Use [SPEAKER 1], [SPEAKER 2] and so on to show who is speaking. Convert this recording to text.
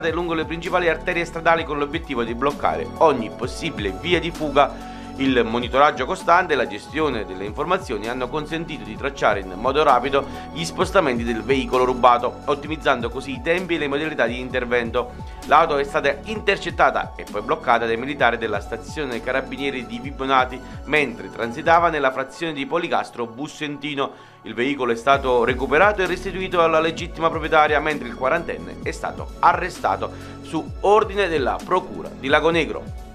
[SPEAKER 1] lungo le principali arterie stradali con l'obiettivo di bloccare ogni possibile via di fuga. Il monitoraggio costante e la gestione delle informazioni hanno consentito di tracciare in modo rapido gli spostamenti del veicolo rubato, ottimizzando così i tempi e le modalità di intervento. L'auto è stata intercettata e poi bloccata dai militari della stazione carabinieri di Vibonati mentre transitava nella frazione di Policastro Bussentino. Il veicolo è stato recuperato e restituito alla legittima proprietaria, mentre il quarantenne è stato arrestato su ordine della procura di Lagonegro.